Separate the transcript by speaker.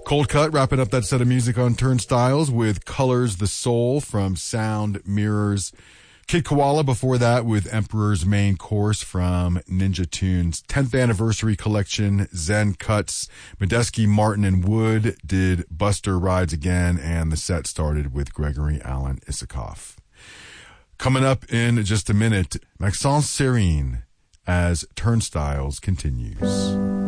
Speaker 1: Cold Cut wrapping up that set of music on Turnstiles with Colors the Soul from Sound Mirrors. Kid Koala before that with Emperor's Main Course from Ninja Tunes. 10th Anniversary Collection, Zen Cuts. Medeski, Martin, and Wood did Buster Rides Again, and the set started with Gregory Alan Isikoff. Coming up in just a minute, Maxence Serene as Turnstiles continues.